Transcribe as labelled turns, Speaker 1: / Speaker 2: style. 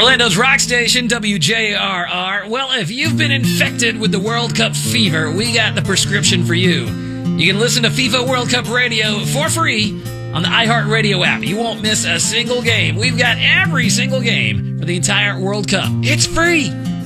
Speaker 1: Orlando's rock station, WJRR. Well, if you've been infected with the World Cup fever, we got the prescription for you. You can listen to FIFA World Cup Radio for free on the iHeartRadio app. You won't miss a single game. We've got every single game for the entire World Cup. It's free.